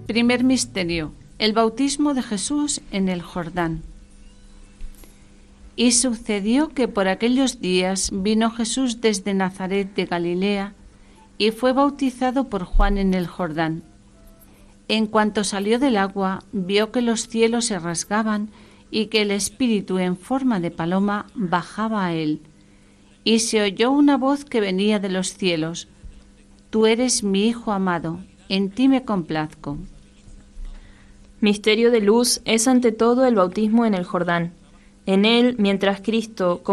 Primer misterio: el bautismo de Jesús en el Jordán. Y sucedió que por aquellos días vino Jesús desde Nazaret de Galilea y fue bautizado por Juan en el Jordán. En cuanto salió del agua, vio que los cielos se rasgaban y que el Espíritu en forma de paloma bajaba a él. Y se oyó una voz que venía de los cielos: Tú eres mi Hijo amado, en ti me complazco. Misterio de luz es ante todo el bautismo en el Jordán. En él, mientras Cristo,